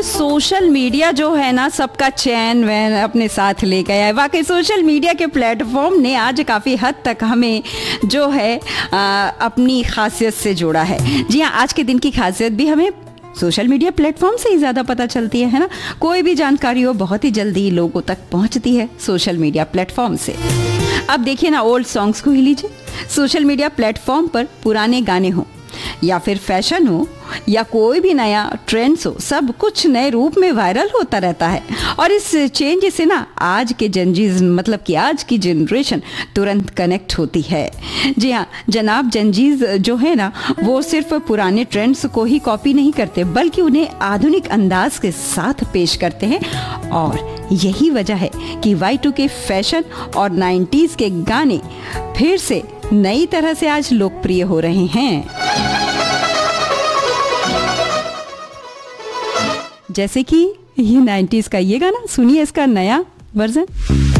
Social media जो है ना सबका चैन वैन अपने साथ ले गया है। वाकई सोशल मीडिया के प्लेटफॉर्म ने आज काफ़ी हद तक हमें जो है अपनी खासियत से जोड़ा है। जी हाँ, आज के दिन की खासियत भी हमें सोशल मीडिया प्लेटफॉर्म से ही ज़्यादा पता चलती है ना। कोई भी जानकारी हो बहुत ही जल्दी लोगों तक पहुंचती है सोशल मीडिया प्लेटफॉर्म से। अब देखिए ना, ओल्ड सॉन्ग्स को ही लीजिए। सोशल मीडिया प्लेटफॉर्म पर पुराने गाने हो या फिर फैशन हो या कोई भी नया ट्रेंड्स हो, सब कुछ नए रूप में वायरल होता रहता है। और इस चेंज से ना आज के जनजीज मतलब कि आज की जनरेशन तुरंत कनेक्ट होती है। जी हाँ जनाब, जनजीज जो है ना वो सिर्फ पुराने ट्रेंड्स को ही कॉपी नहीं करते बल्कि उन्हें आधुनिक अंदाज के साथ पेश करते हैं। और यही वजह है कि Y2K फैशन और 90s के गाने फिर से नई तरह से आज लोकप्रिय हो रहे हैं। जैसे कि ये 90s का ये गाना सुनिए, इसका नया वर्जन।